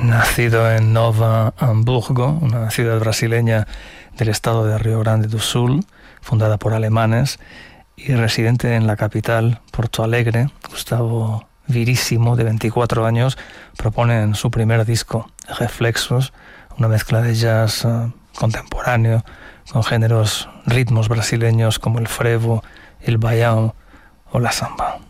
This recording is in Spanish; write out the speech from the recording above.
Nacido en Novo Hamburgo, una ciudad brasileña del estado de Río Grande do Sul, fundada por alemanes, y residente en la capital, Porto Alegre, Gustavo Virísimo, de 24 años, propone en su primer disco, Reflexos, una mezcla de jazz contemporáneo con ritmos brasileños como el frevo, el baião o la samba.